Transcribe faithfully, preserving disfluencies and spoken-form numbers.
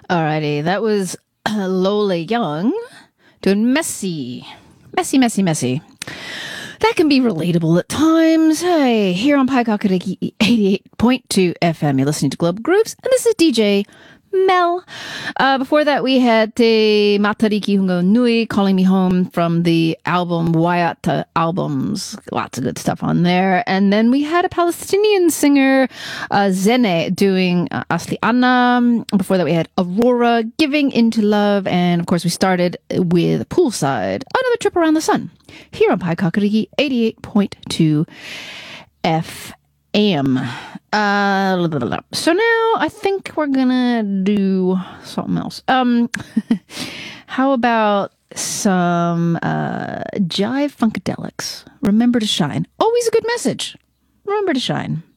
Alrighty, that was uh, Lola Young doing Messy. Messy, messy, messy. That can be relatable at times. Hey, here on Pai Kakariki eighty-eight point two F M, you're listening to Global Grooves, and this is D J Mel. Uh, before that, we had Te Matariki Hungo Nui, Calling Me Home from the album Waiata Albums. Lots of good stuff on there. And then we had a Palestinian singer, uh, Zene, doing uh, Asli Anna. Before that, we had Aurora, Giving Into Love. And of course, we started with Poolside, Another Trip Around the Sun, here on Pai Kakariki eighty-eight point two F M. Uh, so now I think we're gonna do something else. Um, how about some uh, Jive Funkadelics? Remember to shine. Always a good message. Remember to shine.